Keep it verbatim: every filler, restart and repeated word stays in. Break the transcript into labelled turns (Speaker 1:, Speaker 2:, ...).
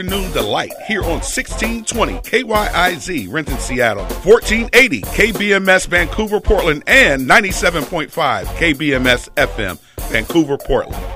Speaker 1: Noon Delight here on sixteen twenty K Y I Z, Renton, Seattle, fourteen eighty K B M S Vancouver, Portland, and ninety-seven point five K B M S F M, Vancouver, Portland.